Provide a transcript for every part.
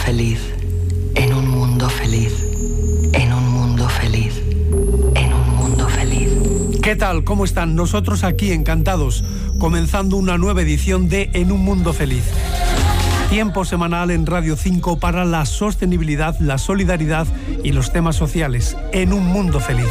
feliz, en un mundo feliz, en un mundo feliz, en un mundo feliz. ¿Qué tal? ¿Cómo están? Nosotros aquí encantados, comenzando una nueva edición de En un mundo feliz. Tiempo semanal en Radio 5 para la sostenibilidad, la solidaridad y los temas sociales. En un mundo feliz.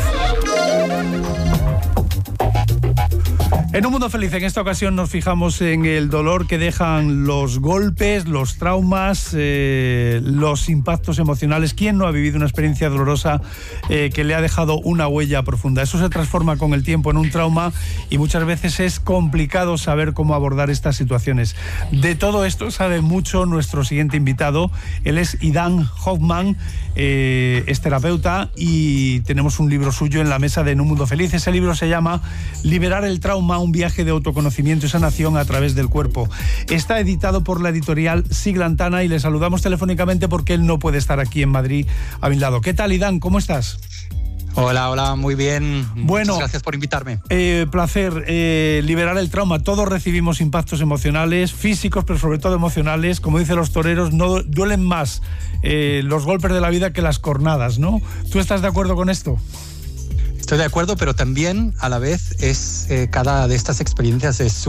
En un mundo feliz, en esta ocasión nos fijamos en el dolor que dejan los golpes, los traumas, los impactos emocionales. ¿Quién no ha vivido una experiencia dolorosa que le ha dejado una huella profunda? Eso se transforma con el tiempo en un trauma y muchas veces es complicado saber cómo abordar estas situaciones. De todo esto sabe mucho nuestro siguiente invitado. Él es Idan Hoffman, es terapeuta y tenemos un libro suyo en la mesa de En un mundo feliz. Ese libro se llama Liberar el trauma, un viaje de autoconocimiento y sanación a través del cuerpo. Está editado por la editorial Siglantana y le saludamos telefónicamente porque él no puede estar aquí en Madrid a mi lado. ¿Qué tal, Idan? ¿Cómo estás? Hola, muy bien. Bueno, muchas gracias por invitarme. Placer. Liberar el trauma. Todos recibimos impactos emocionales, físicos, pero sobre todo emocionales. Como dicen los toreros, no duelen más los golpes de la vida que las cornadas, ¿no? ¿Tú estás de acuerdo con esto? Estoy de acuerdo, pero también a la vez es cada de estas experiencias es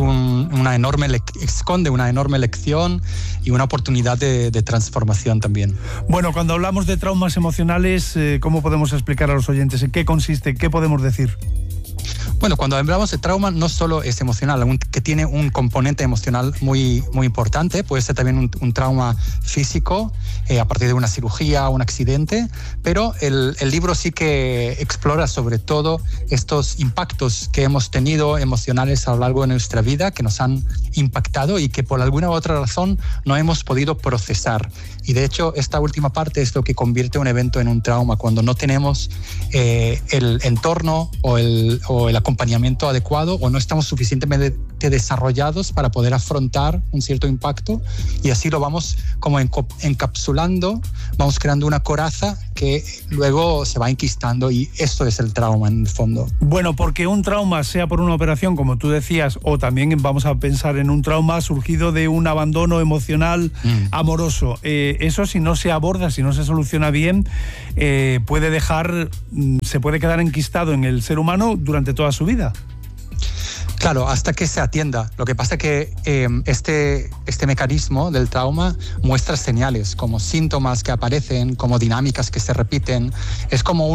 esconde una enorme lección y una oportunidad de transformación también. Bueno, cuando hablamos de traumas emocionales, ¿cómo podemos explicar a los oyentes en qué consiste? ¿Qué podemos decir? Bueno, cuando hablamos de trauma no solo es emocional, que tiene un componente emocional muy, muy importante, puede ser también un trauma físico a partir de una cirugía, un accidente, pero el libro sí que explora sobre todo estos impactos que hemos tenido emocionales a lo largo de nuestra vida, que nos han impactado y que por alguna u otra razón no hemos podido procesar. Y de hecho esta última parte es lo que convierte un evento en un trauma, cuando no tenemos el entorno o el acompañamiento adecuado o no estamos suficientemente desarrollados para poder afrontar un cierto impacto y así lo vamos como encapsulando, vamos creando una coraza que luego se va enquistando y esto es el trauma en el fondo. Bueno, porque un trauma sea por una operación, como tú decías, o también vamos a pensar en un trauma surgido de un abandono emocional amoroso. Eso si no se aborda, si no se soluciona bien, se puede quedar enquistado en el ser humano durante toda su vida. Claro, hasta que se atienda. Lo que pasa es que este mecanismo del trauma muestra señales, como síntomas que aparecen, como dinámicas que se repiten. Es como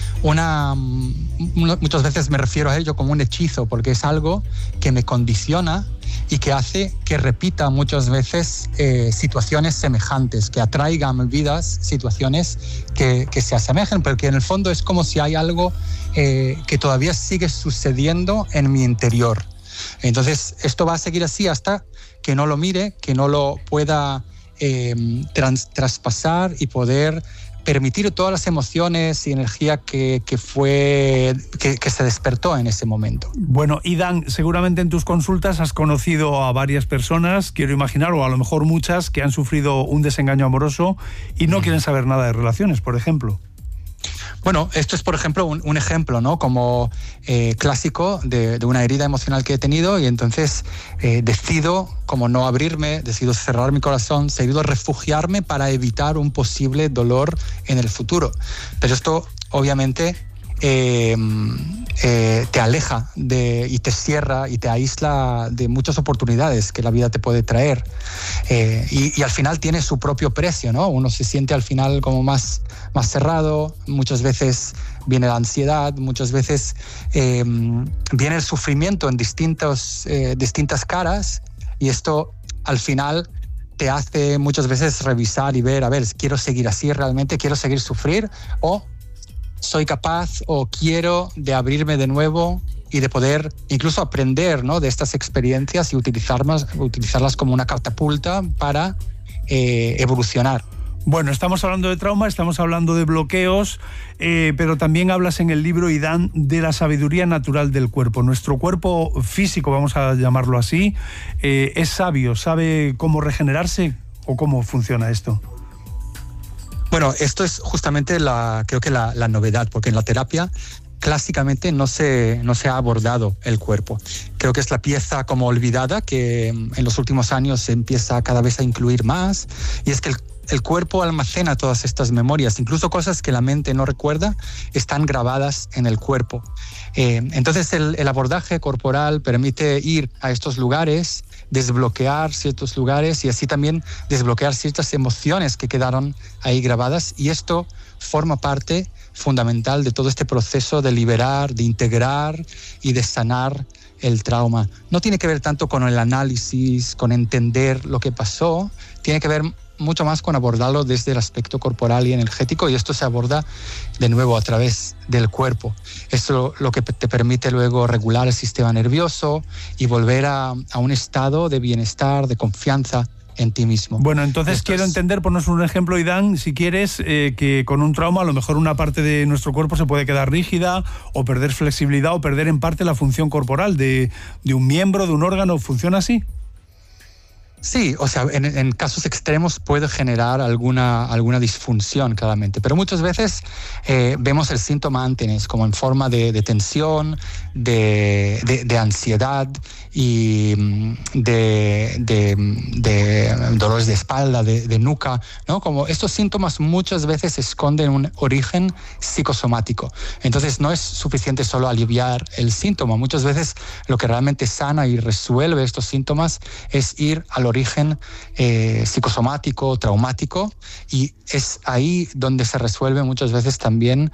muchas veces me refiero a ello como un hechizo, porque es algo que me condiciona y que hace que repita muchas veces situaciones semejantes, que atraiga a mi vida situaciones que se asemejen, porque en el fondo es como si hay algo que todavía sigue sucediendo en mi interior. Entonces esto va a seguir así hasta que no lo mire, que no lo pueda traspasar y poder permitir todas las emociones y energía que se despertó en ese momento. Bueno, Idan, seguramente en tus consultas has conocido a varias personas, quiero imaginar, o a lo mejor muchas, que han sufrido un desengaño amoroso y no quieren saber nada de relaciones, por ejemplo. Bueno, esto es, por ejemplo, un ejemplo, ¿no? Como clásico de una herida emocional que he tenido y entonces decido como no abrirme, decido cerrar mi corazón, decido refugiarme para evitar un posible dolor en el futuro. Pero esto, obviamente, te aleja y te cierra y te aísla de muchas oportunidades que la vida te puede traer. Y al final tiene su propio precio, ¿no? Uno se siente al final como más cerrado, muchas veces viene la ansiedad, muchas veces viene el sufrimiento en distintas caras y esto al final te hace muchas veces revisar y ver, a ver, ¿quiero seguir así realmente? ¿Quiero seguir sufrir? ¿O soy capaz o quiero de abrirme de nuevo y de poder incluso aprender, ¿no?, de estas experiencias y utilizarlas como una catapulta para evolucionar? Bueno, estamos hablando de trauma, estamos hablando de bloqueos, pero también hablas en el libro, Idan, de la sabiduría natural del cuerpo. Nuestro cuerpo físico, vamos a llamarlo así, es sabio, sabe cómo regenerarse o cómo funciona esto. Bueno, esto es justamente creo que la novedad, porque en la terapia clásicamente no se ha abordado el cuerpo. Creo que es la pieza como olvidada que en los últimos años se empieza cada vez a incluir más, y es que el cuerpo almacena todas estas memorias, incluso cosas que la mente no recuerda, están grabadas en el cuerpo. Entonces el abordaje corporal permite ir a estos lugares, desbloquear ciertos lugares y así también desbloquear ciertas emociones que quedaron ahí grabadas, y esto forma parte fundamental de todo este proceso de liberar, de integrar y de sanar el trauma. No tiene que ver tanto con el análisis, con entender lo que pasó, tiene que ver mucho más con abordarlo desde el aspecto corporal y energético, y esto se aborda de nuevo a través del cuerpo. Esto lo que te permite luego regular el sistema nervioso y volver a un estado de bienestar, de confianza en ti mismo. Bueno, entonces quiero entender, ponnos un ejemplo, Idán, si quieres, que con un trauma a lo mejor una parte de nuestro cuerpo se puede quedar rígida o perder flexibilidad o perder en parte la función corporal de un miembro, de un órgano. ¿Funciona así? Sí, o sea, en casos extremos puede generar alguna disfunción, claramente, pero muchas veces vemos el síntoma antes como en forma de tensión, de ansiedad y de dolores de espalda, de nuca, ¿no? Como estos síntomas muchas veces esconden un origen psicosomático. Entonces no es suficiente solo aliviar el síntoma. Muchas veces lo que realmente sana y resuelve estos síntomas es ir al origen psicosomático, traumático, y es ahí donde se resuelve muchas veces también,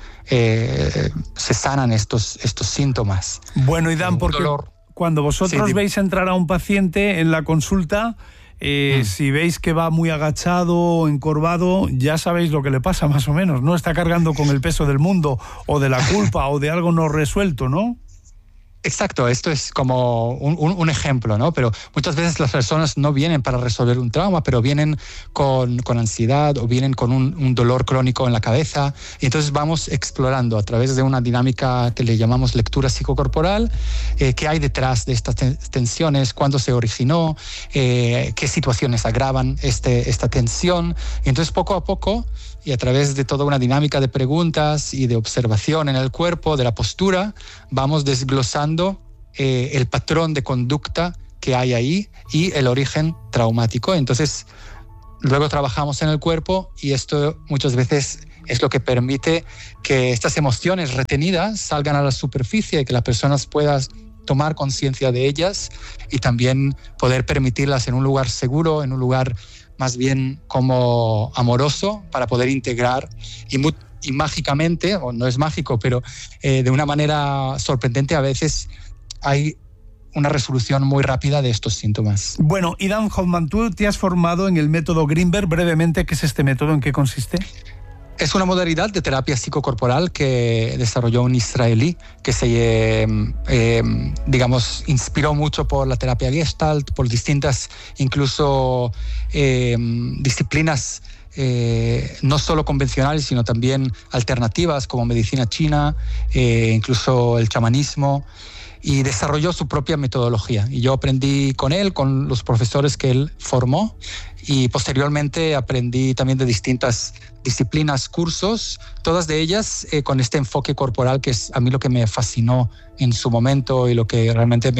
se sanan estos síntomas. Bueno, Idán, porque cuando vosotros veis entrar a un paciente en la consulta, si veis que va muy agachado o encorvado, ya sabéis lo que le pasa más o menos, ¿no? Está cargando con el peso del mundo o de la culpa o de algo no resuelto, ¿no? Exacto, esto es como un ejemplo, ¿no? Pero muchas veces las personas no vienen para resolver un trauma, pero vienen con ansiedad o vienen con un dolor crónico en la cabeza, y entonces vamos explorando a través de una dinámica que le llamamos lectura psicocorporal, qué hay detrás de estas tensiones, cuándo se originó, qué situaciones agravan esta tensión, y entonces poco a poco, y a través de toda una dinámica de preguntas y de observación en el cuerpo, de la postura, vamos desglosando el patrón de conducta que hay ahí y el origen traumático. Entonces, luego trabajamos en el cuerpo, y esto muchas veces es lo que permite que estas emociones retenidas salgan a la superficie y que las personas puedan tomar conciencia de ellas, y también poder permitirlas en un lugar seguro, en un lugar más bien como amoroso, para poder integrar y mágicamente, o no es mágico, pero de una manera sorprendente a veces hay una resolución muy rápida de estos síntomas. Bueno, Idán Hoffman, tú te has formado en el método Greenberg. Brevemente, ¿qué es este método? ¿En qué consiste? Es una modalidad de terapia psicocorporal que desarrolló un israelí que se, digamos, inspiró mucho por la terapia Gestalt, por distintas, incluso disciplinas no solo convencionales, sino también alternativas como medicina china, incluso el chamanismo, y desarrolló su propia metodología. Y yo aprendí con él, con los profesores que él formó, y posteriormente aprendí también de distintas disciplinas, cursos, todas de ellas con este enfoque corporal, que es a mí lo que me fascinó en su momento y lo que realmente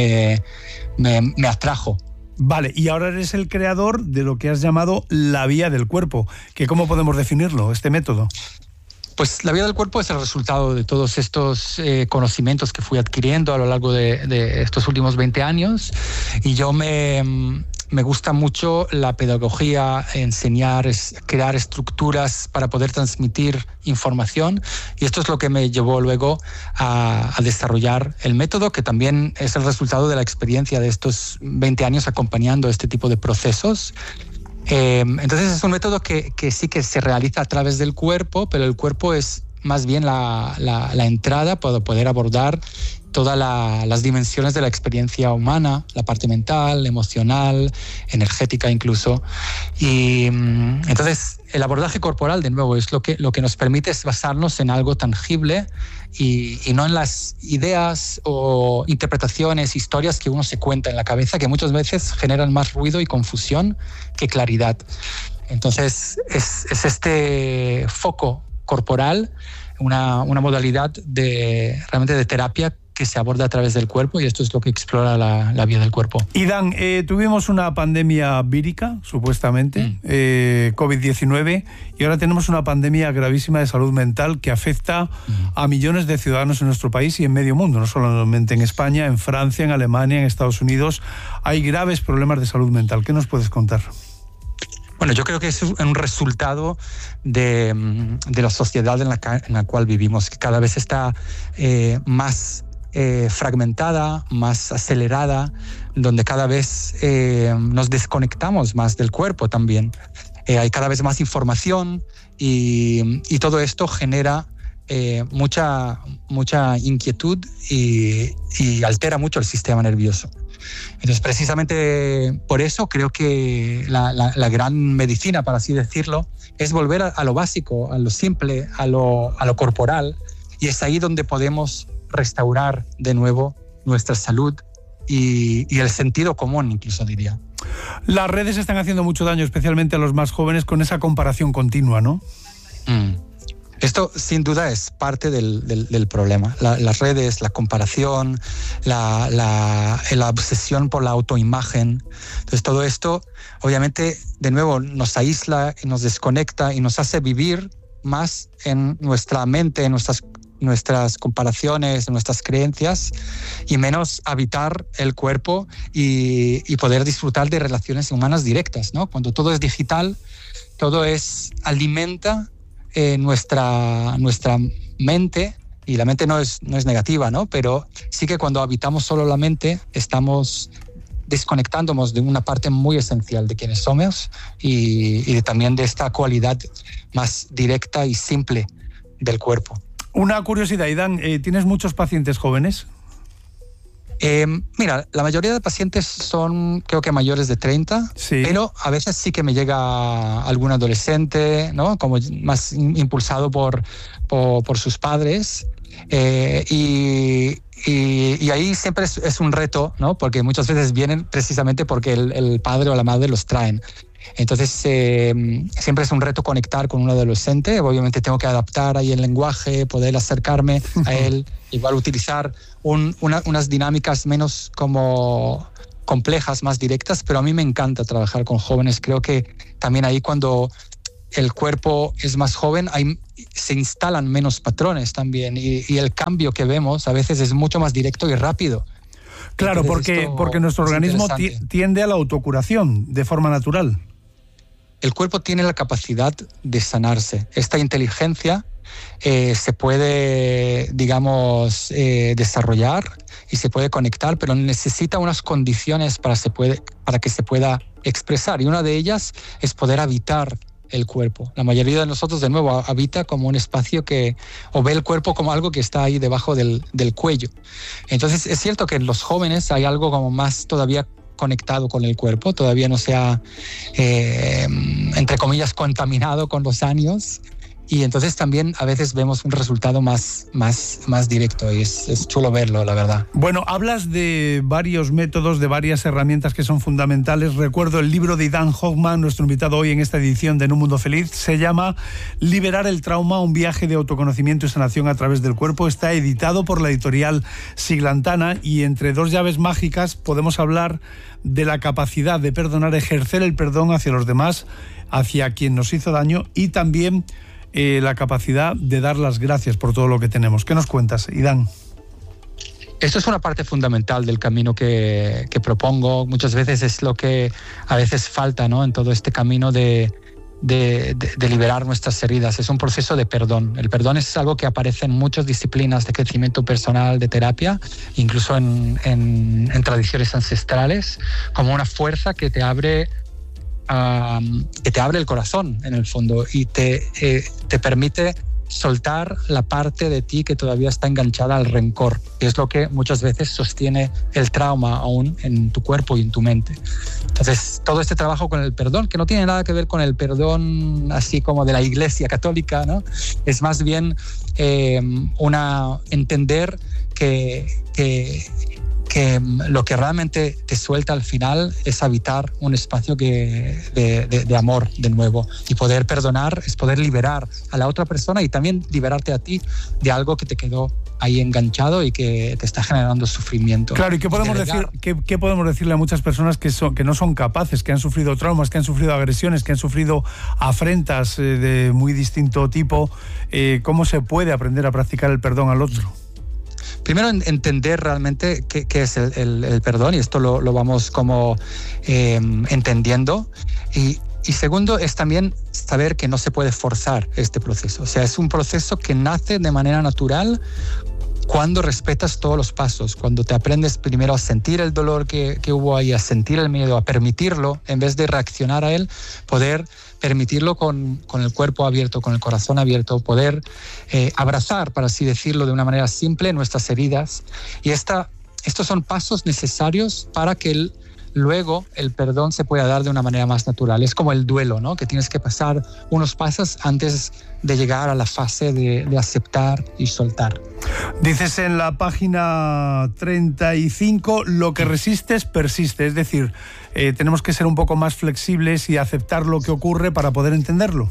me atrajo. Vale, y ahora eres el creador de lo que has llamado la vía del cuerpo, que ¿cómo podemos definirlo, este método? Pues la vía del cuerpo es el resultado de todos estos conocimientos que fui adquiriendo a lo largo de estos últimos 20 años, y yo me gusta mucho la pedagogía, enseñar, crear estructuras para poder transmitir información, y esto es lo que me llevó luego a desarrollar el método, que también es el resultado de la experiencia de estos 20 años acompañando este tipo de procesos. Entonces es un método que sí que se realiza a través del cuerpo, pero el cuerpo es más bien la entrada para poder abordar todas las dimensiones de la experiencia humana, la parte mental, emocional, energética incluso. Y entonces el abordaje corporal, de nuevo, es lo que nos permite es basarnos en algo tangible y no en las ideas o interpretaciones, historias que uno se cuenta en la cabeza, que muchas veces generan más ruido y confusión que claridad. Entonces es este foco corporal, una modalidad realmente de terapia que se aborda a través del cuerpo, y esto es lo que explora la vía del cuerpo. Iván, tuvimos una pandemia vírica, supuestamente, COVID-19, y ahora tenemos una pandemia gravísima de salud mental que afecta a millones de ciudadanos en nuestro país y en medio mundo, no solamente en España, en Francia, en Alemania, en Estados Unidos. Hay graves problemas de salud mental. ¿Qué nos puedes contar? Bueno, yo creo que es un resultado de la sociedad en la cual vivimos, que cada vez está más fragmentada, más acelerada, donde cada vez nos desconectamos más del cuerpo también. Hay cada vez más información y todo esto genera mucha inquietud y altera mucho el sistema nervioso. Entonces, precisamente por eso creo que la gran medicina, para así decirlo, es volver a lo básico, a lo simple, a lo corporal, y es ahí donde podemos restaurar de nuevo nuestra salud y el sentido común, incluso diría. Las redes están haciendo mucho daño, especialmente a los más jóvenes, con esa comparación continua, ¿no? Esto sin duda es parte del problema. Las redes, la comparación, la obsesión por la autoimagen. Entonces todo esto obviamente de nuevo nos aísla y nos desconecta y nos hace vivir más en nuestra mente, en nuestras comparaciones, en nuestras creencias, y menos habitar el cuerpo y poder disfrutar de relaciones humanas directas, ¿no? Cuando todo es digital, todo alimenta nuestra mente, y la mente no es negativa, ¿no? Pero sí que cuando habitamos solo la mente estamos desconectándonos de una parte muy esencial de quienes somos y también de esta cualidad más directa y simple del cuerpo. Una curiosidad, Iván, ¿tienes muchos pacientes jóvenes? Mira, la mayoría de pacientes son, creo que mayores de 30, sí. Pero a veces sí que me llega algún adolescente, ¿no? Como más impulsado por sus padres. Y ahí siempre es un reto, ¿no? Porque muchas veces vienen precisamente porque el padre o la madre los traen. Entonces siempre es un reto conectar con un adolescente. Obviamente tengo que adaptar ahí el lenguaje, poder acercarme a él, igual utilizar unas dinámicas menos como complejas, más directas, pero a mí me encanta trabajar con jóvenes. Creo que también ahí cuando el cuerpo es más joven se instalan menos patrones también y el cambio que vemos a veces es mucho más directo y rápido. Claro, porque nuestro organismo tiende a la autocuración de forma natural. El cuerpo tiene la capacidad de sanarse. Esta inteligencia se puede, digamos, desarrollar y se puede conectar, pero necesita unas condiciones para que se pueda expresar. Y una de ellas es poder habitar el cuerpo. La mayoría de nosotros, de nuevo, habita como un espacio o ve el cuerpo como algo que está ahí debajo del cuello. Entonces, es cierto que en los jóvenes hay algo como más todavía conectado con el cuerpo, todavía no se ha, entre comillas, contaminado con los años. Y entonces también a veces vemos un resultado más directo y es chulo verlo, la verdad. Bueno, hablas de varios métodos, de varias herramientas que son fundamentales. Recuerdo el libro de Idan Hoffman, nuestro invitado hoy en esta edición de En un Mundo Feliz. Se llama Liberar el trauma, un viaje de autoconocimiento y sanación a través del cuerpo. Está editado por la editorial Siglantana y entre dos llaves mágicas podemos hablar de la capacidad de perdonar, ejercer el perdón hacia los demás, hacia quien nos hizo daño, y también la capacidad de dar las gracias por todo lo que tenemos. ¿Qué nos cuentas, Iván? Esto es una parte fundamental del camino que propongo. Muchas veces es lo que a veces falta, ¿no? En todo este camino de liberar nuestras heridas. Es un proceso de perdón. El perdón es algo que aparece en muchas disciplinas de crecimiento personal, de terapia, incluso en tradiciones ancestrales, como una fuerza que te abre el corazón, en el fondo, y te permite soltar la parte de ti que todavía está enganchada al rencor, que es lo que muchas veces sostiene el trauma aún en tu cuerpo y en tu mente. Entonces, todo este trabajo con el perdón, que no tiene nada que ver con el perdón así como de la Iglesia Católica, ¿no? Es más bien entender que lo que realmente te suelta al final es habitar un espacio de amor de nuevo, y poder perdonar es poder liberar a la otra persona y también liberarte a ti de algo que te quedó ahí enganchado y que te está generando sufrimiento. Claro, ¿y qué podemos decirle a muchas personas que no son capaces, que han sufrido traumas, que han sufrido agresiones, que han sufrido afrentas de muy distinto tipo? ¿Cómo se puede aprender a practicar el perdón al otro? Primero, entender realmente qué es el perdón, y esto lo vamos como entendiendo. Y segundo, es también saber que no se puede forzar este proceso. O sea, es un proceso que nace de manera natural cuando respetas todos los pasos, cuando te aprendes primero a sentir el dolor que hubo ahí, a sentir el miedo, a permitirlo, en vez de reaccionar a él, poder permitirlo con el cuerpo abierto, con el corazón abierto, poder abrazar, para así decirlo de una manera simple, nuestras heridas. Y estos son pasos necesarios para que luego el perdón se pueda dar de una manera más natural. Es como el duelo, ¿no? Que tienes que pasar unos pasos antes de llegar a la fase de aceptar y soltar. Dices en la página 35, lo que resistes persiste. Es decir, tenemos que ser un poco más flexibles y aceptar lo que ocurre para poder entenderlo.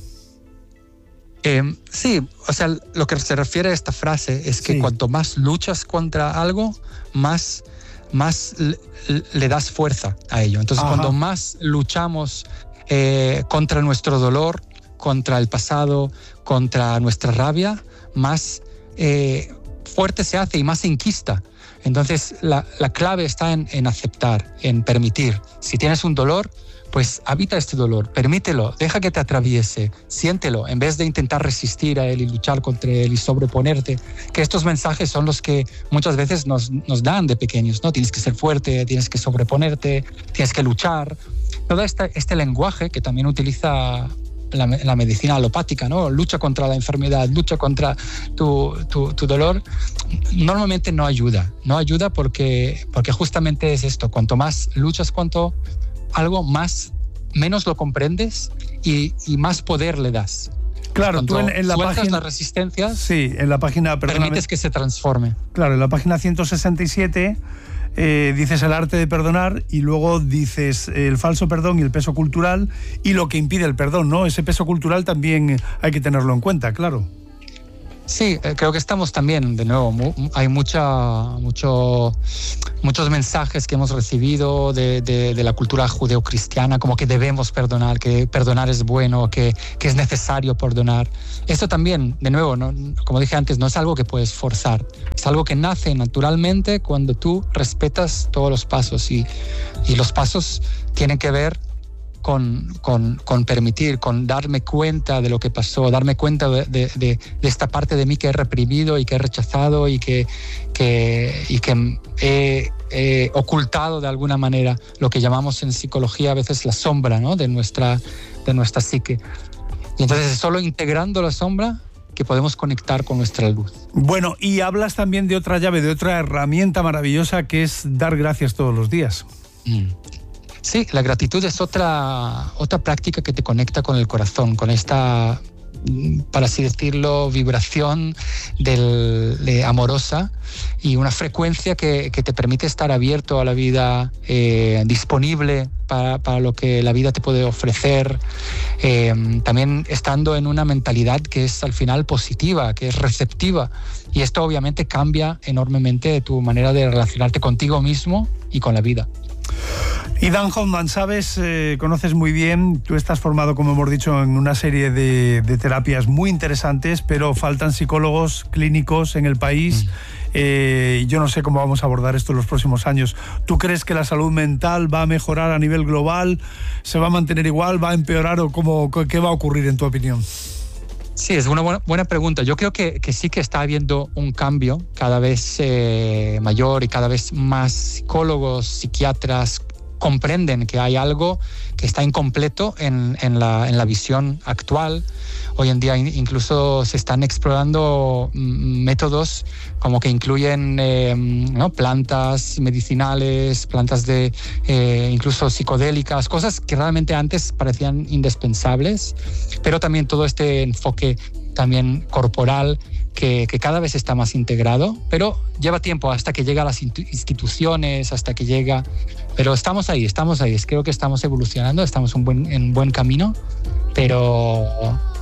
Sí, o sea, lo que se refiere a esta frase es que cuanto más luchas contra algo, más le das fuerza a ello. Entonces, cuando más luchamos contra nuestro dolor, contra el pasado, contra nuestra rabia, más fuerte se hace y más se enquista. Entonces, la clave está en aceptar, en permitir. Si tienes un dolor, pues habita este dolor, permítelo, deja que te atraviese, siéntelo, en vez de intentar resistir a él y luchar contra él y sobreponerte, que estos mensajes son los que muchas veces nos dan de pequeños, ¿no? Tienes que ser fuerte, tienes que sobreponerte, tienes que luchar. Todo este lenguaje que también utiliza la medicina alopática, ¿no? Lucha contra la enfermedad, lucha contra tu dolor, normalmente no ayuda porque justamente es esto, cuanto más luchas algo, menos lo comprendes y más poder le das. Claro, tú en la página... las resistencias, sí, en la página... permites que se transforme. Claro, en la página 167 dices el arte de perdonar y luego dices el falso perdón y el peso cultural y lo que impide el perdón, ¿no? Ese peso cultural también hay que tenerlo en cuenta, claro. Sí, creo que estamos también, de nuevo, hay muchos mensajes que hemos recibido de la cultura judeocristiana, como que debemos perdonar, que perdonar es bueno, que es necesario perdonar. Esto también, de nuevo, ¿no? Como dije antes, no es algo que puedes forzar, es algo que nace naturalmente cuando tú respetas todos los pasos y los pasos tienen que ver con permitir, con darme cuenta de lo que pasó, darme cuenta de esta parte de mí que he reprimido y que he rechazado y que he ocultado de alguna manera, lo que llamamos en psicología a veces la sombra, ¿no? de nuestra psique. Y entonces es solo integrando la sombra que podemos conectar con nuestra luz. Bueno, y hablas también de otra llave, de otra herramienta maravillosa que es dar gracias todos los días. Sí, la gratitud es otra práctica que te conecta con el corazón, con esta, para así decirlo, vibración amorosa y una frecuencia que te permite estar abierto a la vida, disponible para lo que la vida te puede ofrecer, también estando en una mentalidad que es al final positiva, que es receptiva, y esto obviamente cambia enormemente tu manera de relacionarte contigo mismo y con la vida. Y Dan Hoffman, sabes, conoces muy bien, tú estás formado, como hemos dicho, en una serie de terapias muy interesantes, pero faltan psicólogos clínicos en el país. Yo no sé cómo vamos a abordar esto en los próximos años. ¿Tú crees que la salud mental va a mejorar a nivel global? ¿Se va a mantener igual? ¿Va a empeorar? ¿O qué va a ocurrir en tu opinión? Sí, es una buena pregunta. Yo creo que sí que está habiendo un cambio cada vez mayor y cada vez más psicólogos, psiquiatras comprenden que hay algo que está incompleto en la visión actual. Hoy en día incluso se están explorando métodos como que incluyen plantas medicinales, plantas incluso psicodélicas, cosas que realmente antes parecían indispensables, pero también todo este enfoque también corporal que cada vez está más integrado, pero lleva tiempo hasta que llega a las instituciones, pero estamos ahí, creo que estamos evolucionando, estamos en buen camino, pero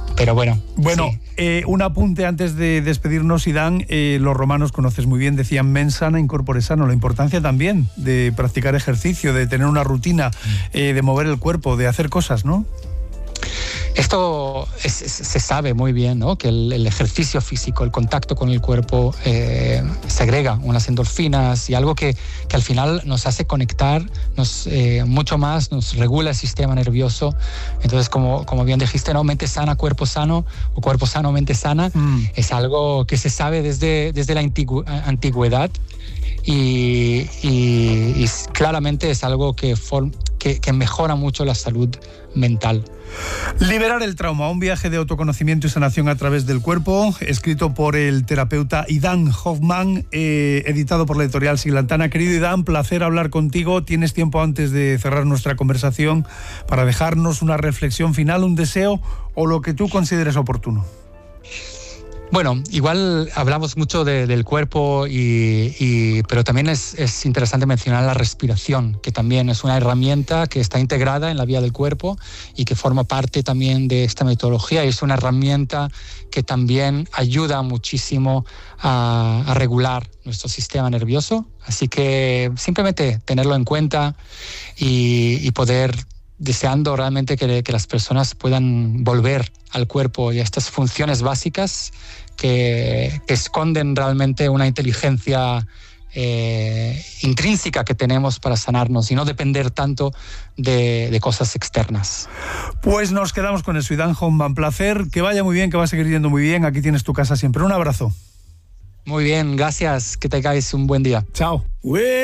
Pero bueno. Bueno, sí. Un apunte antes de despedirnos, Idán. Los romanos, conoces muy bien, decían mens sana in corpore sano. La importancia también de practicar ejercicio, de tener una rutina, de mover el cuerpo, de hacer cosas, ¿no? Esto se sabe muy bien, ¿no? Que el ejercicio físico, el contacto con el cuerpo segrega unas endorfinas y algo que al final nos hace conectar mucho más, nos regula el sistema nervioso. Entonces, como bien dijiste, ¿no? Mente sana, cuerpo sano, o cuerpo sano, mente sana, es algo que se sabe desde la antigüedad y claramente es algo que mejora mucho la salud mental. Liberar el trauma, un viaje de autoconocimiento y sanación a través del cuerpo, escrito por el terapeuta Idán Hoffman, editado por la editorial Siglantana. Querido Idán, placer hablar contigo. ¿Tienes tiempo antes de cerrar nuestra conversación para dejarnos una reflexión final, un deseo o lo que tú consideres oportuno? Bueno, igual hablamos mucho del cuerpo, pero también es interesante mencionar la respiración, que también es una herramienta que está integrada en la vía del cuerpo y que forma parte también de esta metodología, y es una herramienta que también ayuda muchísimo a regular nuestro sistema nervioso. Así que simplemente tenerlo en cuenta y poder, deseando realmente que las personas puedan volver al cuerpo y a estas funciones básicas que esconden realmente una inteligencia intrínseca que tenemos para sanarnos y no depender tanto de cosas externas. Pues nos quedamos con eso, Idán Hoffman. Placer, que vaya muy bien, que va a seguir yendo muy bien. Aquí tienes tu casa siempre. Un abrazo. Muy bien, gracias. Que tengáis un buen día. Chao.